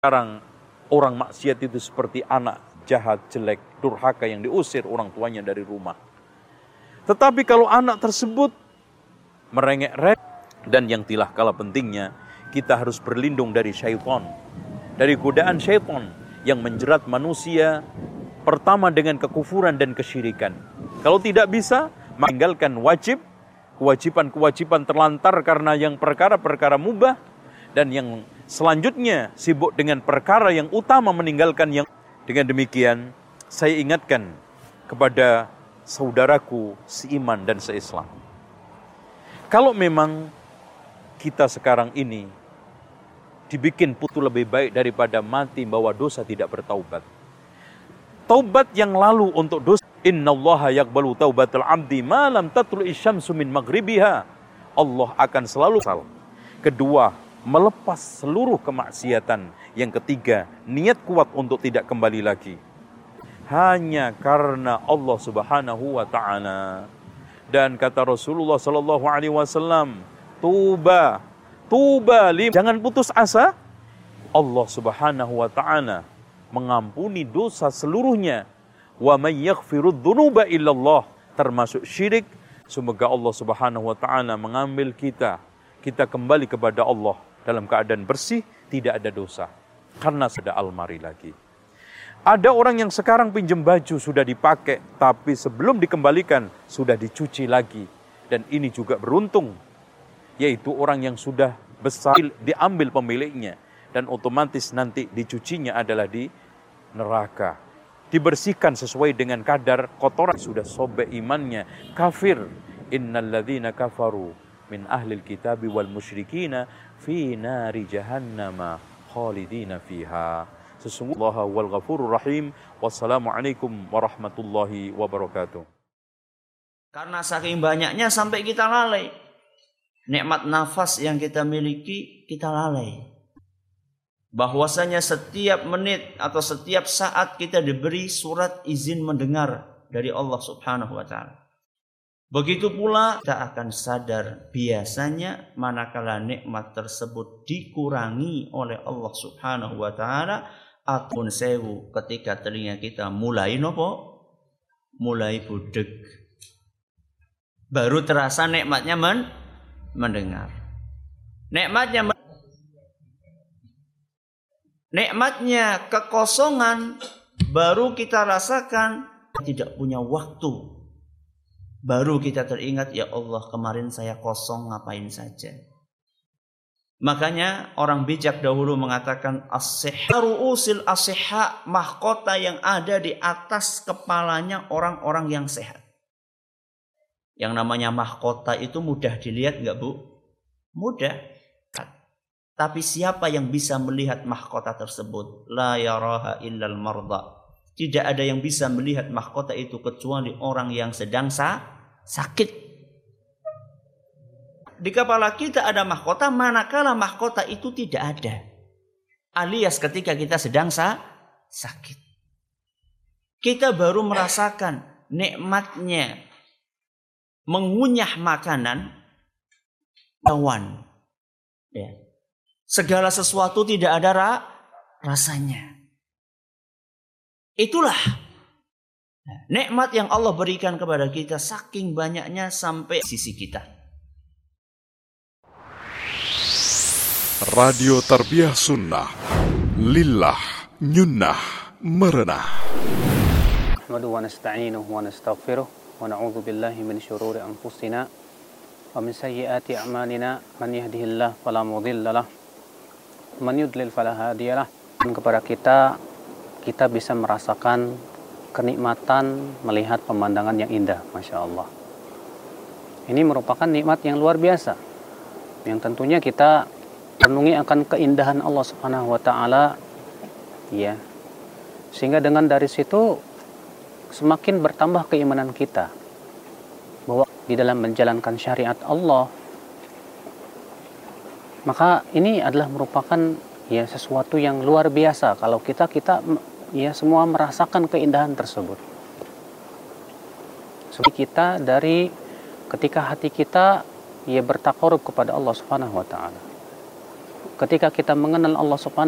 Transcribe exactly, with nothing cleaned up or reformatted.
Sekarang orang maksiat itu seperti anak jahat, jelek, durhaka yang diusir orang tuanya dari rumah. Tetapi kalau anak tersebut merengek-rengek, dan yang tilah kalah pentingnya, kita harus berlindung dari syaitan, dari godaan syaitan yang menjerat manusia pertama dengan kekufuran dan kesyirikan. Kalau tidak bisa, meninggalkan wajib, kewajiban-kewajiban terlantar karena yang perkara-perkara mubah, dan yang selanjutnya sibuk dengan perkara yang utama meninggalkan yang. Dengan demikian saya ingatkan kepada saudaraku seiman dan seislam, kalau memang kita sekarang ini dibikin putu lebih baik daripada mati bahwa dosa tidak bertaubat. Taubat yang lalu untuk dosa, innallaha yaqbalu taubatal abdi ma lam tatlu'i syamsu min maghribiha. Allah akan selalu salah. Kedua, melepas seluruh kemaksiatan. Yang ketiga, niat kuat untuk tidak kembali lagi. Hanya karena Allah Subhanahu wa taala. Dan kata Rasulullah sallallahu alaihi wasallam, tuba, tuba lim. Jangan putus asa. Allah Subhanahu wa taala mengampuni dosa seluruhnya. Wa may yaghfirudz dzunuba illallah, termasuk syirik. Semoga Allah Subhanahu wa taala mengambil kita, kita kembali kepada Allah dalam keadaan bersih, tidak ada dosa. Karena sudah almari lagi. Ada orang yang sekarang pinjam baju sudah dipakai, tapi sebelum dikembalikan sudah dicuci lagi. Dan ini juga beruntung, yaitu orang yang sudah besar diambil pemiliknya, dan otomatis nanti dicucinya adalah di neraka. Dibersihkan sesuai dengan kadar kotoran, sudah sobek imannya, kafir. Innalladzina kafaru min ahlil kitabi wal musyrikina fi nari jahannama khalidina fiha. Sesungguhnya Allah wal ghafurur rahim. Wassalamualaikum warahmatullahi wabarakatuh. Karena saking banyaknya sampai kita lalai. Nikmat nafas yang kita miliki kita lalai. Bahwasanya setiap menit atau setiap saat kita diberi surat izin mendengar dari Allah Subhanahu wa taala. Begitu pula kita akan sadar biasanya manakala nikmat tersebut dikurangi oleh Allah Subhanahu wa taala atau sewu ketika telinga kita mulai nopo? Mulai budek. Baru terasa nikmatnya men mendengar. Nikmatnya men Nikmatnya kekosongan baru kita rasakan, tidak punya waktu. Baru kita teringat, ya Allah kemarin saya kosong ngapain saja. Makanya orang bijak dahulu mengatakan as-sihha ru'usil as-sihha, mahkota yang ada di atas kepalanya orang-orang yang sehat. Yang namanya mahkota itu mudah dilihat enggak, Bu? Mudah. Tapi siapa yang bisa melihat mahkota tersebut? La yaraha illal marda. Tidak ada yang bisa melihat mahkota itu kecuali orang yang sedang sa sakit. Di kepala kita ada mahkota manakala mahkota itu tidak ada. Alias ketika kita sedang sa sakit. Kita baru merasakan nikmatnya mengunyah makanan awan. Ya. Segala sesuatu tidak ada ra rasanya. Itulah nikmat yang Allah berikan kepada kita, saking banyaknya sampai sisi kita. Radio Tarbiyah Sunnah Lillah Nyunnah Merenah. Nahmaduhu wa nasta'inuhu wa nastaghfiruh wa na'udzu billahi min syururi anfusina wa min sayyiati a'malina. Man yahdihillahu fala mudilla lahu man yudlil fala hadiyalah. Kepada kita, kita bisa merasakan kenikmatan melihat pemandangan yang indah, Masya Allah. Ini merupakan nikmat yang luar biasa, yang tentunya kita renungi akan keindahan Allah Subhanahu wa taala, ya. Sehingga dengan dari situ semakin bertambah keimanan kita bahwa di dalam menjalankan syariat Allah, maka ini adalah merupakan ya sesuatu yang luar biasa kalau kita kita ya semua merasakan keindahan tersebut. Seperti kita dari ketika hati kita ya bertakarub kepada Allah Subhanahu wa taala. Ketika kita mengenal Allah Subhanahu